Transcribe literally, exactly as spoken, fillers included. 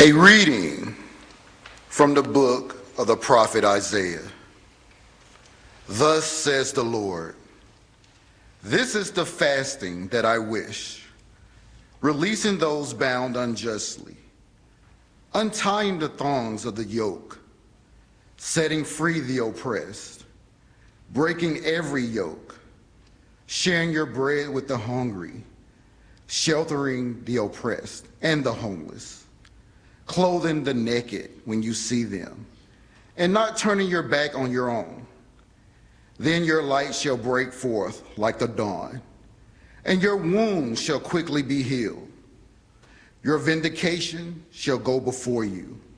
A reading from the book of the prophet Isaiah. Thus says the Lord, this is the fasting that I wish, releasing those bound unjustly, untying the thongs of the yoke, setting free the oppressed, breaking every yoke, sharing your bread with the hungry, sheltering the oppressed and the homeless, clothing the naked when you see them, and not turning your back on your own. Then your light shall break forth like the dawn, and your wounds shall quickly be healed. Your vindication shall go before you,